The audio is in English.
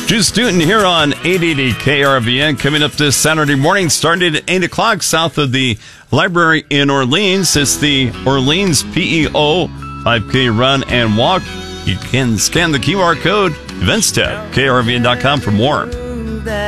Juice Newton here on 880 KRVN. Coming up this Saturday morning, starting at 8 o'clock south of the library in Orleans. It's the Orleans PEO 5K run and walk. You can scan the QR code, events tab, krvn.com for more.